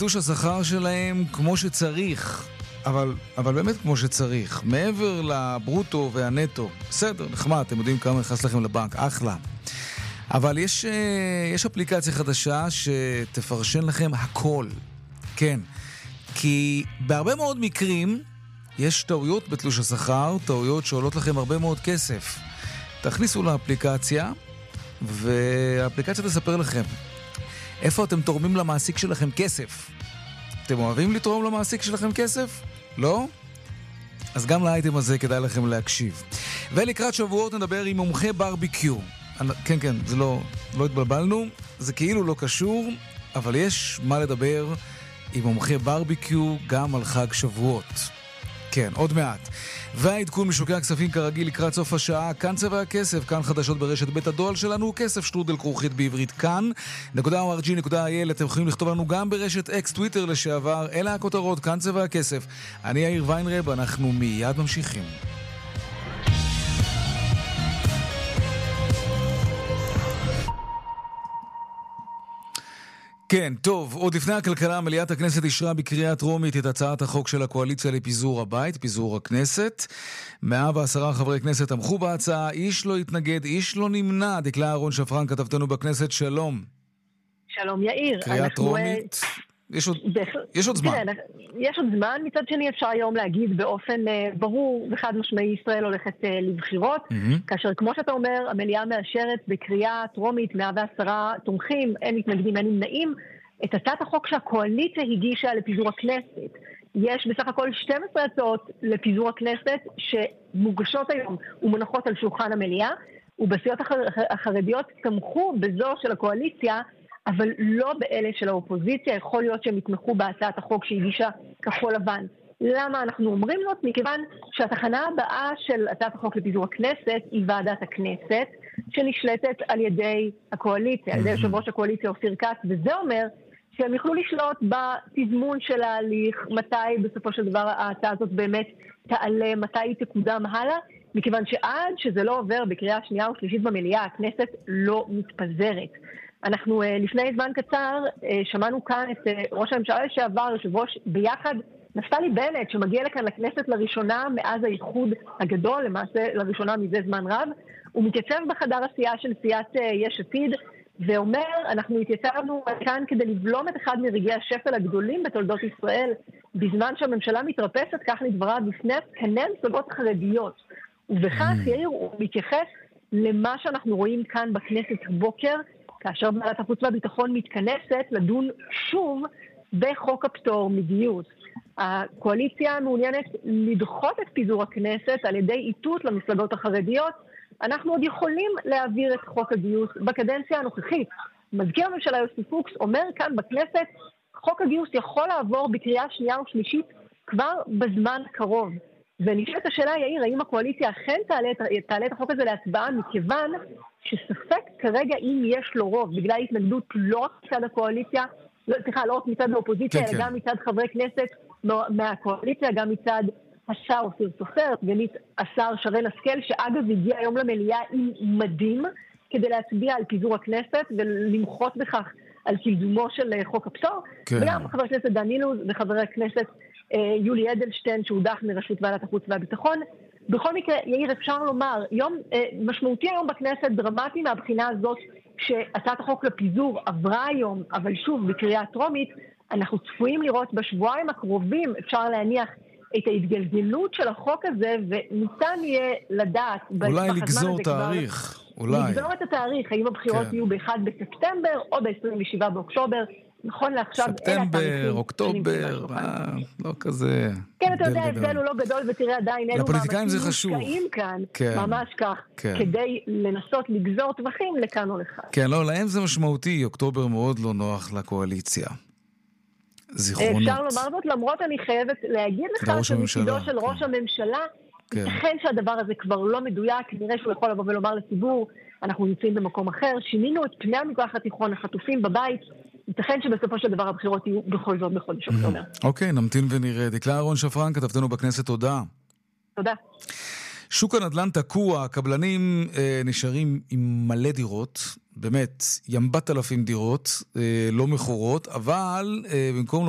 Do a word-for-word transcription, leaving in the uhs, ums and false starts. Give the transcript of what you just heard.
תלוש השכר שלהם כמו שצריך, אבל, אבל באמת כמו שצריך, מעבר לברוטו והנטו. בסדר, נחמד, אתם יודעים כמה נכנס לכם לבנק, אחלה. אבל יש, יש אפליקציה חדשה שתפרשן לכם הכל. כן, כי בהרבה מאוד מקרים יש טעויות בתלוש השכר, טעויות שעולות לכם הרבה מאוד כסף. תכניסו לאפליקציה, והאפליקציה תספר לכם איפה אתם תורמים למעסיק שלכם כסף. אתם אוהבים לתרום למעסיק שלכם כסף? לא? אז גם לאייטם הזה כדאי לכם להקשיב. ולקראת שבועות נדבר עם מומחה ברביקיו. כן, כן, זה לא, לא התבלבלנו, זה כאילו לא קשור, אבל יש מה לדבר עם מומחה ברביקיו גם על חג שבועות. כן, עוד מעט. והעדכון משוקי הכספים כרגיל לקראת סוף השעה, כאן צבע הכסף, כאן חדשות ברשת בית הדואל שלנו, כסף שטרודל כרוכית בעברית כאן, נקודה או אר ג'י נקודה איי אל, אתם יכולים לכתוב לנו גם ברשת אקס טוויטר לשעבר, אלה הכותרות, כאן צבע הכסף. אני יאיר ויינרב, אנחנו מיד ממשיכים. כן, טוב, עוד לפני הכלכלה, מליאת הכנסת אישרה בקריאה טרומית את הצעת החוק של הקואליציה לפיזור הבית, פיזור הכנסת. מאה ועשרה חברי כנסת תמכו בהצעה, איש לא התנגד, איש לא נמנע. דקלה אהרון שפרן, כתבתנו בכנסת, שלום. שלום יאיר. קריאה טרומית, יש עוד, יש עוד זמן. יש עוד זמן, מצד שני אפשר היום להגיד באופן ברור וחד משמעי, ישראל הולכת לבחירות, כאשר כמו שאתה אומר, המליאה מאשרת בקריאה טרומית, מאה ועשרה תומכים, אין מתנגדים, אין נמנעים, את הצעת החוק שהקואליציה הגישה לפיזור הכנסת. יש בסך הכל שתים עשרה הצעות לפיזור הכנסת שמוגשות היום ומונחות על שולחן המליאה, ובסיעות החרדיות תמכו בזו של הקואליציה, אבל לא באלה של האופוזיציה. יכול להיות שהם יתמכו בהצעת החוק שהגישה כחול לבן. למה אנחנו אומרים זאת? מכיוון שהתחנה הבאה של הצעת החוק לפיזור הכנסת היא ועדת הכנסת, שנשלטת על ידי הקואליציה, על ידי יושב ראש הקואליציה אופיר כץ, וזה אומר שהם יוכלו לשלוט בתזמון של ההליך, מתי בסופו של דבר ההצעה הזאת באמת תעלה, מתי היא תקודם הלאה, מכיוון שעד שזה לא עובר בקריאה שנייה או שלישית במליאה, הכנסת לא מתפזרת. אנחנו לפני זמן קצר שמענו כאן את ראש הממשלה לשעבר, יושב ראש ביחד, נפתלי בנט, שמגיע לכאן לכנסת לראשונה מאז האיחוד הגדול, למעשה לראשונה מזה זמן רב, הוא מתייצב בחדר עשייה של סיעת יש עתיד, ואומר, אנחנו התייצבנו כאן כדי לבלום את אחד מרגעי השפל הגדולים בתולדות ישראל, בזמן שהממשלה מתרפסת, כך לדבריו, בפני סקני המפלגות החרדיות. ובכך יאיר הוא מתייחס למה שאנחנו רואים כאן בכנסת בוקר, כאשר ועדת החוץ והביטחון מתכנסת לדון שוב בחוק הפטור מגיוס. הקואליציה מעוניינת לדחות את פיזור הכנסת על ידי איתות למפלגות החרדיות. אנחנו עוד יכולים להעביר את חוק הגיוס בקדנציה הנוכחית. מזכיר הממשלה יוסי פוקס אומר כאן בכנסת, חוק הגיוס יכול לעבור בקריאה שנייה או שלישית כבר בזמן קרוב. ונשאלת השאלה, יאיר, האם הקואליציה אכן תעלה, תעלה את החוק הזה להצבעה, מכיוון שספק כרגע אם יש לו רוב, בגלל התנגדות לא רק מצד הקואליציה, לא, סליחה, לא רק מצד האופוזיציה, אלא גם מצד חברי כנסת מהקואליציה, גם מצד השר אופיר סופר, סגנית השר שרן השכל, שאגב הגיע היום למליאה עם מדים, כדי להצביע על פיזור הכנסת ולמחות בכך על קידומו של חוק הפטור, כן. וגם חבר הכנסת דן אילוז וחבר הכנסת אה, יולי אדלשטיין, שהודח מראשות ועדת החוץ והביטחון. בכל מקרה, יאיר, אפשר לומר, יום אה, משמעותי היום בכנסת, דרמטי מהבחינה הזאת, שהצעת החוק לפיזור עברה היום, אבל שוב בקריאה טרומית, אנחנו צפויים לראות בשבועיים הקרובים, אפשר להניח את ההתגלגלות של החוק הזה, וניתן יהיה לדעת אולי לגזור תאריך, אולי לגזור את התאריך, האם הבחירות כן. יהיו ב-אחד בספטמבר או ב-עשרים ושבעה באוקטובר. נכון לעכשיו ספטמבר, אוקטובר, לא כזה. כן, אתה יודע, ההבדל הוא לא גדול, ותראה עדיין אלו לפוליטיקאים זה חשוב. מושקעים כאן, ממש כך, כדי לנסות לגזור טווחים לכאן או לכאן. כן, לא, להם זה משמעותי, אוקטובר מאוד לא נוח לקואליציה. זיכרונות. אפשר לומר זאת, למרות אני חייבת להגיד לך שמצידו של ראש הממשלה, ייתכן שהדבר הזה כבר לא מדויק, נראה שהוא יכול לבוא ולומר לציבור, אנחנו נמצאים במקום אחר, שינינו את פני המזרח התיכון, החטופים בבית, ייתכן שבסופו של דבר הבחירות יהיו בכל זאת בחודש אוקטובר. אוקיי, נמתין ונראה. דקלה אהרון שפרן, כתבתנו בכנסת, תודה. תודה. שוק הנדל"ן תקוע, הקבלנים אה, נשארים עם מלא דירות, באמת, ימבת אלפים דירות, אה, לא מכורות, אבל אה, במקום